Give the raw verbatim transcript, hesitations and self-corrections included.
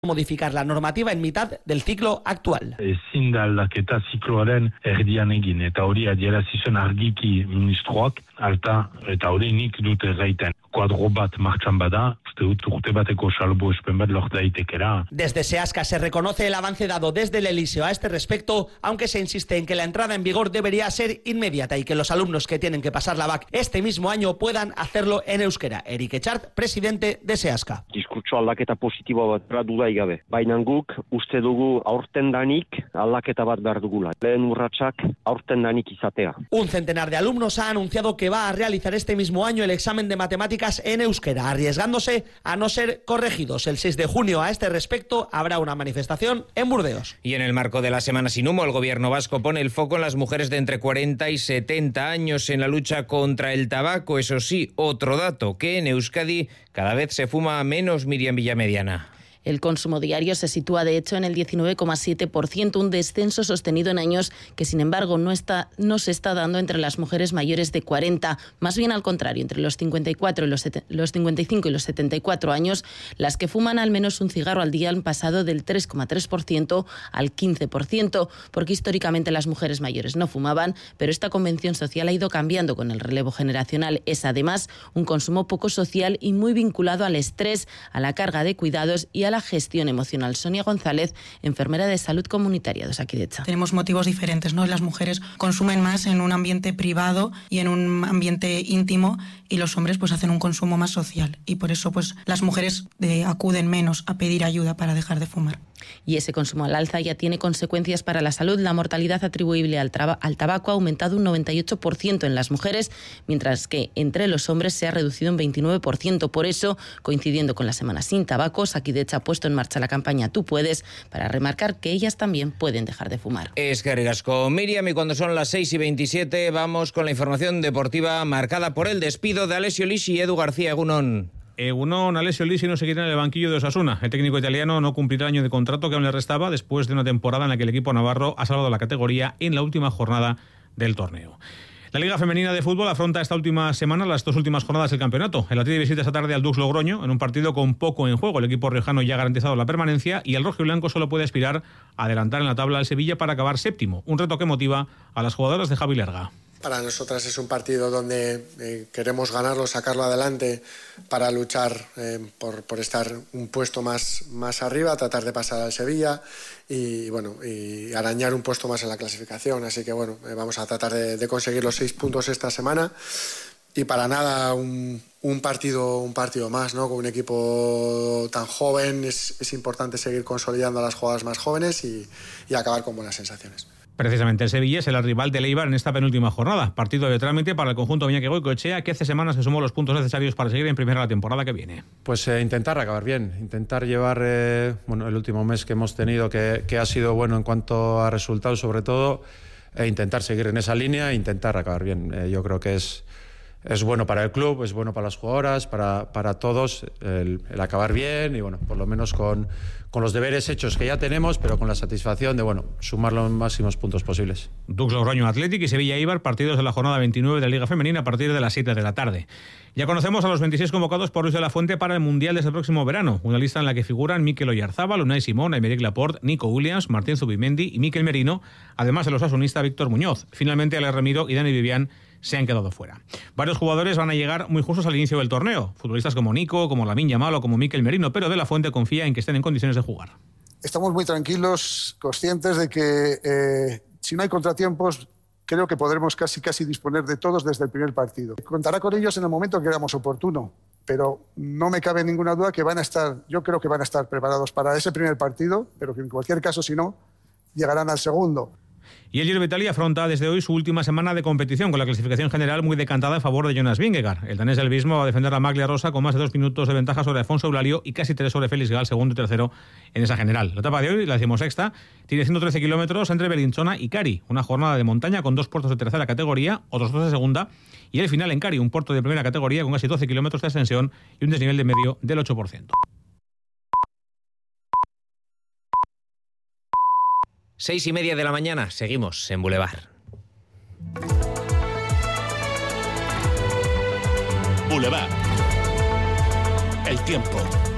modificar la normativa en mitad del ciclo actual. Ezin da aldaketa zikloaren erdian egin, eta hori adierazi zuen argiki ministroak, alta eta hori nik dut erraiten. Kuadro bat martxan bada, uste dut urte bateko salbuespen bat lor daitekera. Desde SEASCA se reconoce el avance dado desde el Eliseo a este respecto, aunque se insiste en que la entrada en vigor debería ser inmediata y que los alumnos que tienen que pasar la B A C este mismo año puedan hacerlo en euskera. Eric Echart, presidente de SEASCA. Diskurtso aldaketa positibo bat dudai gabe. Baina guk uste dugu aurten danik aldaketa bat behar dugula. Lehen urratsak aurten danik izatea. Un centenar de alumnos ha anunciado que va a realizar este mismo año el examen de matemáticas en euskera, arriesgándose a no ser corregidos. El seis de junio a este respecto habrá una manifestación en Burdeos. Y en el marco de la Semana Sin Humo, el gobierno vasco pone el foco en las mujeres de entre cuarenta y setenta años en la lucha contra el tabaco. Eso sí, otro dato, que en Euskadi cada vez se fuma menos, Miriam Villamediana. El consumo diario se sitúa, de hecho, en el diecinueve coma siete por ciento, un descenso sostenido en años que, sin embargo, no, está, no se está dando entre las mujeres mayores de cuarenta. Más bien al contrario, entre los cincuenta y cuatro y los, los cincuenta y cinco y los setenta y cuatro años, las que fuman al menos un cigarro al día han pasado del tres coma tres por ciento al quince por ciento, porque históricamente las mujeres mayores no fumaban, pero esta convención social ha ido cambiando con el relevo generacional. Es, además, un consumo poco social y muy vinculado al estrés, a la carga de cuidados y a la gestión emocional. Sonia González, enfermera de salud comunitaria de Osakidetza. Tenemos motivos diferentes, ¿no? Las mujeres consumen más en un ambiente privado y en un ambiente íntimo, y los hombres pues hacen un consumo más social, y por eso pues las mujeres eh, acuden menos a pedir ayuda para dejar de fumar. Y ese consumo al alza ya tiene consecuencias para la salud. La mortalidad atribuible al, traba, al tabaco ha aumentado un noventa y ocho por ciento en las mujeres, mientras que entre los hombres se ha reducido un veintinueve por ciento. Por eso, coincidiendo con la Semana Sin Tabaco, Osakidetza ha puesto en marcha la campaña Tú Puedes, para remarcar que ellas también pueden dejar de fumar. Es que rigasco, Miriam, y cuando son las seis y veintisiete vamos con la información deportiva marcada por el despido de Alessio Lisi y Edu García. Egunon. Egunon, Alessio Lisi no seguirá en el banquillo de Osasuna. El técnico italiano no cumplirá el año de contrato que aún le restaba después de una temporada en la que el equipo navarro ha salvado la categoría en la última jornada del torneo. La Liga Femenina de Fútbol afronta esta última semana las dos últimas jornadas del campeonato. El Athletic visita esta tarde al Dux Logroño en un partido con poco en juego. El equipo riojano ya ha garantizado la permanencia y el rojiblanco solo puede aspirar a adelantar en la tabla al Sevilla para acabar séptimo. Un reto que motiva a las jugadoras de Javi Lerga. Para nosotras es un partido donde eh, queremos ganarlo, sacarlo adelante para luchar eh, por, por estar un puesto más, más arriba, tratar de pasar al Sevilla y, bueno, y arañar un puesto más en la clasificación. Así que bueno, eh, vamos a tratar de, de conseguir los seis puntos esta semana y para nada un, un, partido, un partido más, ¿no? Con un equipo tan joven es, es importante seguir consolidando a las jugadoras más jóvenes y, y acabar con buenas sensaciones. Precisamente el Sevilla es el rival del Eibar en esta penúltima jornada. Partido de trámite para el conjunto Iñaki Goicoechea, que hace semanas se sumó los puntos necesarios para seguir en primera la temporada que viene. Pues eh, intentar acabar bien, intentar llevar eh, bueno, el último mes que hemos tenido, que, que ha sido bueno en cuanto a resultados sobre todo, e intentar seguir en esa línea e intentar acabar bien. Eh, yo creo que es, es bueno para el club, es bueno para las jugadoras, para, para todos el, el acabar bien y bueno, por lo menos con... con los deberes hechos que ya tenemos, pero con la satisfacción de, bueno, sumar los máximos puntos posibles. Dux Logroño Athletic y Sevilla Eibar, partidos de la jornada veintinueve de la Liga Femenina a partir de las siete de la tarde. Ya conocemos a los veintiséis convocados por Luis de la Fuente para el Mundial desde el próximo verano, una lista en la que figuran Mikel Oyarzábal, Unai Simón, Aymeric Laporte, Nico Williams, Martín Zubimendi y Mikel Merino, además de los asunistas Víctor Muñoz. Finalmente, Ale Ramiro y Dani Vivian se han quedado fuera. Varios jugadores van a llegar muy justos al inicio del torneo, futbolistas como Nico, como Lamine Yamal o como Mikel Merino, pero de la Fuente confía en que estén en condiciones de jugar. Estamos muy tranquilos, conscientes de que eh, si no hay contratiempos, creo que podremos casi casi disponer de todos desde el primer partido. Contará con ellos en el momento que veamos oportuno, pero no me cabe ninguna duda que van a estar, yo creo que van a estar preparados para ese primer partido, pero que en cualquier caso, si no, llegarán al segundo. Y el Giro de Italia afronta desde hoy su última semana de competición, con la clasificación general muy decantada en favor de Jonas Vingegaard. El danés del Visma va a defender la maglia rosa con más de dos minutos de ventaja sobre Alfonso Eulalio y casi tres sobre Félix Gall, segundo y tercero en esa general. La etapa de hoy, la decimosexta, tiene ciento trece kilómetros entre Bellinzona y Cari, una jornada de montaña con dos puertos de tercera categoría, otros dos de segunda, y el final en Cari, un puerto de primera categoría con casi doce kilómetros de ascensión y un desnivel de medio del ocho por ciento. Seis y media de la mañana, seguimos en Boulevard. Boulevard. El tiempo.